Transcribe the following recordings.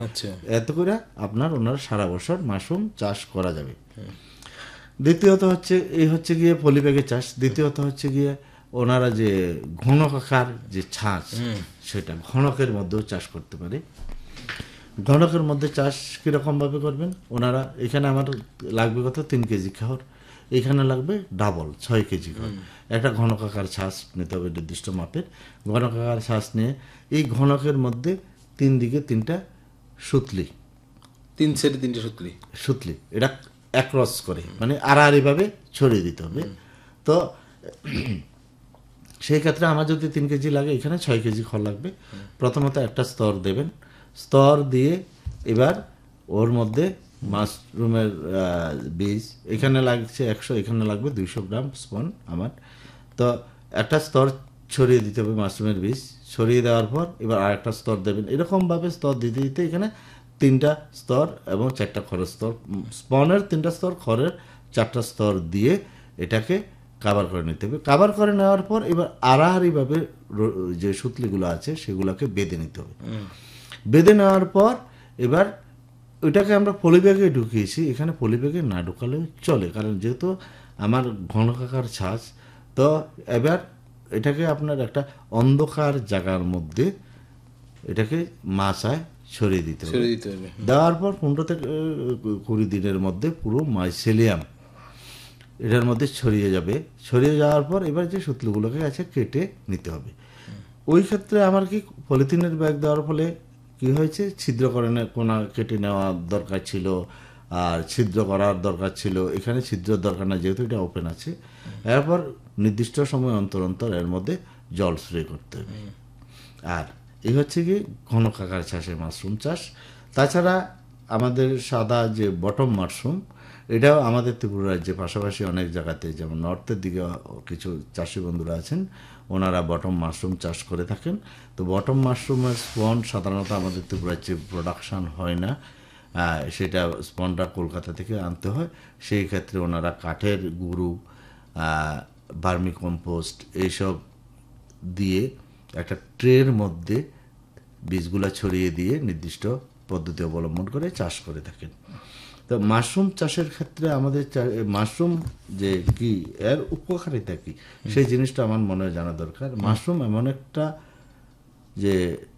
আচ্ছা। এতে করে ওনারা সারা বছর মাশরুম চাষ করা যাবে। দ্বিতীয়ত হচ্ছে এই হচ্ছে গিয়ে পলিব্যাগের চাষ। দ্বিতীয়ত হচ্ছে গিয়ে ওনারা যে ঘনকাকার যে ছাঁচ, সেটা ঘনকের মধ্যেও চাষ করতে পারে। ঘনকের মধ্যে চাষ কীরকম ভাবে করবেন, ওনারা এখানে আমার লাগবে কত 3 কেজি খড়, এখানে লাগবে ডাবল 6 কেজি খড়। একটা ঘনকাকার ছাঁচ নিতে হবে নির্দিষ্ট মাপের। ঘনকাকার ছাঁচ নিয়ে এই ঘনকের মধ্যে 3 দিকে 3টা সুতলি, 3 সেটে 3টে সুতলি, সুতলি এটা অ্যাক্রস করে মানে আড়াআড়িভাবে ছড়িয়ে দিতে হবে। তো সেই ক্ষেত্রে আমার যদি 3 কেজি লাগে, এখানে 6 কেজি খড় লাগবে। প্রথমত একটা স্তর দেবেন, স্তর দিয়ে এবার ওর মধ্যে মাশরুমের বীজ, এখানে লাগছে 100, এখানে লাগবে 200 গ্রাম স্পন আমার। তো একটা স্তর ছড়িয়ে দিতে হবে মাশরুমের বীজ, ছড়িয়ে দেওয়ার পর এবার আরেকটা স্তর দেবেন। এরকমভাবে স্তর দিতে দিতে এখানে 3টা স্তর এবং 4টা খড়ের স্তর, স্পনের 3টা স্তর, খড়ের 4টা স্তর দিয়ে এটাকে কাভার করে নিতে হবে। কাভার করে নেওয়ার পর এবার আড়াআড়িভাবে যে সুতলিগুলো আছে সেগুলোকে বেঁধে নিতে হবে। বেঁধে নেওয়ার পর এবার ওইটাকে আমরা পলিব্যাগে ঢুকিয়েছি, এখানে পলিব্যাগে না ঢুকালেও চলে, কারণ যেহেতু আমার ঘনকাকার ছাঁচ। তো এবার এটাকে আপনার একটা অন্ধকার জায়গার মধ্যে এটাকে মাচায় ছড়িয়ে দিতে হবে। দেওয়ার পর 15 থেকে 20 দিনের মধ্যে পুরো মাইসেলিয়াম এটার মধ্যে ছড়িয়ে যাবে। ছড়িয়ে যাওয়ার পর এবার যে সুতলিগুলোকে আছে কেটে নিতে হবে। ওই ক্ষেত্রে আমার কি পলিথিনের ব্যাগ দেওয়ার ফলে কি হয়েছে, ছিদ্রকরণের কোনা কেটে নেওয়া দরকার ছিল, আর ছিদ্র করার দরকার ছিল। এখানে ছিদ্রের দরকার না, যেহেতু এটা ওপেন আছে। এরপর নির্দিষ্ট সময় অন্তর অন্তর এর মধ্যে জল স্প্রে করতে হবে। আর এই হচ্ছে কি ঘনকাকার চাষে মাশরুম চাষ। তাছাড়া আমাদের সাদা যে বটম মাশরুম, এটাও আমাদের ত্রিপুরা রাজ্যে পাশাপাশি অনেক জায়গাতে, যেমন নর্থের দিকে কিছু চাষি বন্ধুরা আছেন, ওনারা বটম মাশরুম চাষ করে থাকেন। তো বটম মাশরুমের স্পন সাধারণত আমাদের ত্রিপুরা রাজ্যে প্রোডাকশান হয় না, সেটা স্পনটা কলকাতা থেকে আনতে হয়। সেই ক্ষেত্রে ওনারা কাঠের গুঁড়ো, ভার্মি কম্পোস্ট এইসব দিয়ে একটা ট্রের মধ্যে বীজগুলা ছড়িয়ে দিয়ে নির্দিষ্ট পদ্ধতি অবলম্বন করে চাষ করে থাকেন। তো মাশরুম চাষের ক্ষেত্রে আমাদের মাশরুম যে কি, এর উপকারিতা কি, সেই জিনিসটা আমার মনে হয় জানা দরকার। মাশরুম এমন একটা যে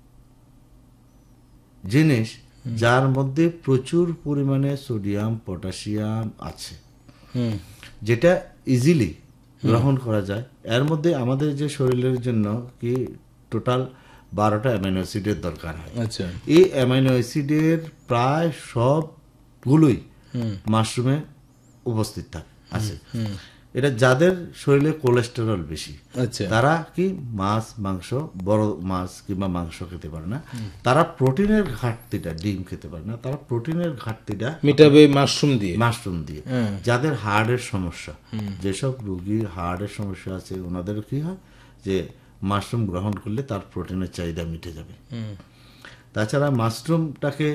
জিনিস যার মধ্যে প্রচুর পরিমাণে সোডিয়াম, পটাশিয়াম আছে, যেটা ইজিলি গ্রহণ করা যায়। এর মধ্যে আমাদের যে শরীরের জন্য কি টোটাল 12টা অ্যামাইনো অ্যাসিডের দরকার হয়। এই অ্যামাইনো অ্যাসিডের প্রায় সবগুলোই মাশরুমে উপস্থিত আছে। এটা যাদের শরীরে কোলেস্টেরল বেশি, তারা কি মাছ, মাংস, বড় মাছ কিংবা মাংস খেতে পারে না, তারা প্রোটিনের ঘাটতিটা, ডিম খেতে পারে না, তারা প্রোটিনের ঘাটতিটা মেটাবে মাশরুম দিয়ে। যাদের হার্টের সমস্যা, যেসব রোগীর হার্টের সমস্যা আছে, ওনাদের কি হয় যে মাশরুম গ্রহণ করলে তার প্রোটিনের চাহিদা মিটে যাবে। তাছাড়া মাশরুমটাকে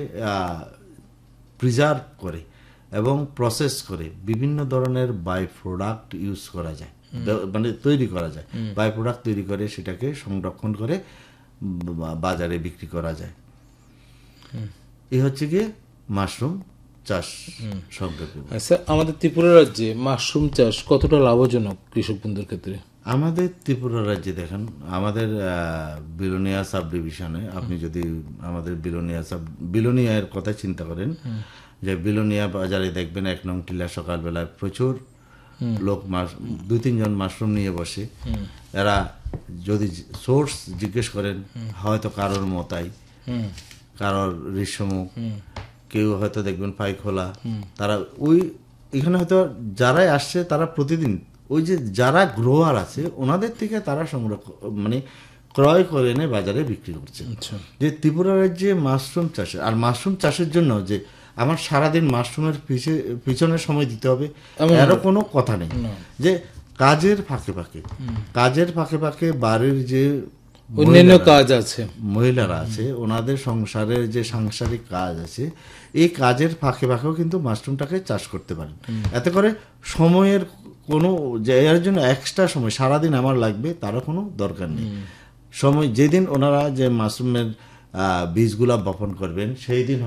প্রিজার্ভ করে এবং প্রসেস করে বিভিন্ন ধরনের বাই প্রোডাক্ট ইউজ করা যায়, মানে তৈরি করা যায়। বাই প্রোডাক্ট তৈরি করে সেটাকে সংরক্ষণ করে বাজারে বিক্রি করা যায়। এই হচ্ছে গিয়ে মাশরুম চাষ সংক্ষেপে। আচ্ছা, আমাদের ত্রিপুরা রাজ্যে মাশরুম চাষ কতটা লাভজনক কৃষক বন্ধুর ক্ষেত্রে? আমাদের ত্রিপুরা রাজ্যে দেখেন, আমাদের বিলোনিয়া সাব ডিভিশনে আপনি যদি আমাদের বিলোনিয়া এর কথা চিন্তা করেন, যে বিলোনিয়া বাজারে দেখবেন 1 নং টিলা সকালবেলায় প্রচুর লোক 2-3 জন মাশরুম নিয়ে বসে। এরা যদি সোর্স জিজ্ঞেস করেন, হয়তো কারোর মতাই, কারোর ঋষ্যমুখ, কেউ হয়তো দেখবেন পাইখোলা। তারা এখানে হয়তো যারাই আসছে তারা প্রতিদিন ওই যে যারা গ্রোয়ার আছে ওনাদের থেকে তারা মানে ক্রয় করে এনে বাজারে বিক্রি করছে। যে ত্রিপুরা রাজ্যে মাশরুম চাষে, আর মাশরুম চাষের জন্য যে আমার সারাদিন মাশরুমের পিছনে সময় দিতে হবে এরও কোনো কথা নেই। যে কাজের ফাঁকে ফাঁকে বাড়ির যে অন্যান্য কাজ আছে, মহিলারা আছে, ওনাদের সংসারের যে সাংসারিক কাজ আছে, এই কাজের ফাঁকে ফাঁকেও কিন্তু মাশরুমটাকে চাষ করতে পারেন। এতে করে সময়ের কোনো, যে এর জন্য এক্সট্রা সময় সারাদিন আমার লাগবে তারও কোনো দরকার নেই। সময় যেদিন ওনারা যে মাশরুমের বীজগুলা বপন করবেন সেই দিন